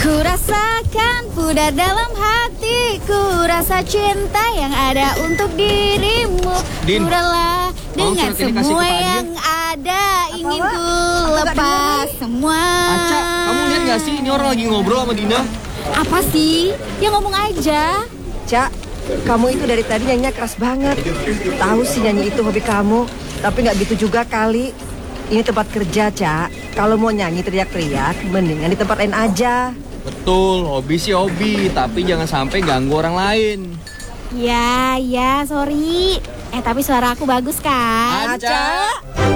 Ku rasakan pudar dalam hatiku, rasa cinta yang ada untuk dirimu. Din, Udahlah dengan surat ini kasih semua ke Pak yang ada, ingin ku lepas semua. Aca, kamu lihat gak sih ini orang lagi ngobrol sama Dina? Apa sih? Ya ngomong aja. Cak, kamu itu dari tadi nyanyinya keras banget. Tahu sih nyanyi itu hobi kamu, tapi nggak gitu juga kali. Ini tempat kerja, Cak. Kalau mau nyanyi teriak-teriak, mendingan di tempat lain aja. Betul, hobi sih hobi, tapi jangan sampai ganggu orang lain. Ya, sorry. Tapi suara aku bagus kan? Aca.